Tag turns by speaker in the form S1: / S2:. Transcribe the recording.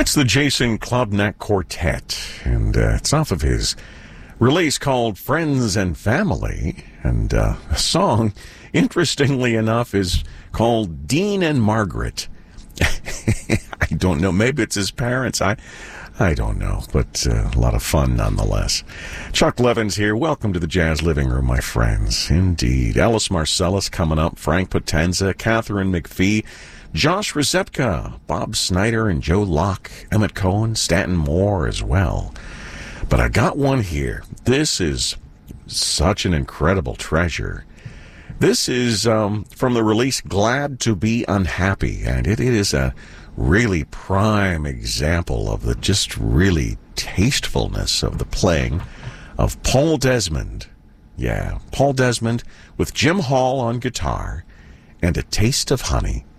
S1: That's the Jason Klobnak Quartet, and it's off of his release called Friends and Family, and the song, interestingly enough, is called Dean and Margaret. I don't know, maybe it's his parents, I don't know, but a lot of fun nonetheless. Chuck Levins here. Welcome to the Jazz Living Room, my friends. Indeed. Ellis Marcellus coming up, Frank Potenza, Catherine McPhee, Josh Rzepka, Bob Snyder, and Joe Locke, Emmett Cohen, Stanton Moore as well. But I got one here. This is such an incredible treasure. This is from the release Glad to Be Unhappy, and it is a really prime example of the just really tastefulness of the playing of Paul Desmond. Yeah, Paul Desmond with Jim Hall on guitar and A Taste of Honey.